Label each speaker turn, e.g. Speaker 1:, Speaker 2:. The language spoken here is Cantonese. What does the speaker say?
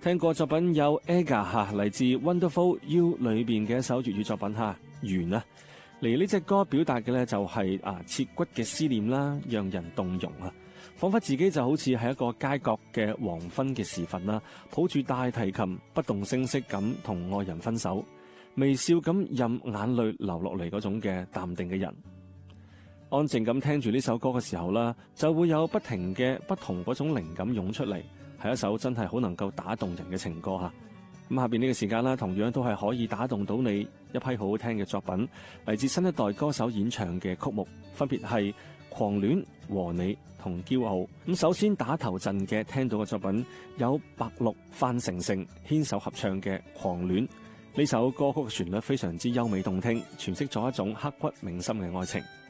Speaker 1: 聽過作品有 AGA 嚟自 Wonderful You 裏邊嘅一首粵語作品緣啊。嚟呢隻歌表達嘅呢就係切骨嘅思念啦，讓人動容啊，彷彿自己就好似喺一個街角嘅黃昏嘅時分啦，抱住大提琴不動聲色咁同愛人分手，微笑咁任眼淚流落嚟嗰種嘅淡定嘅人。安靜咁聽住呢首歌嘅時候啦，就會有不停嘅不同嗰種靈感湧出嚟，係一首真係好能夠打動人嘅情歌吓。咁下邊呢個時間啦，同樣都係可以打動到你一批好好聽嘅作品，嚟自新一代歌手演唱嘅曲目，分別係《狂戀》、和你同《驕傲》。咁首先打頭陣嘅聽到嘅作品有白鹿、范丞丞牽手合唱嘅《狂戀》。呢首歌曲嘅旋律非常之優美動聽，詮釋咗一種刻骨銘心嘅愛情。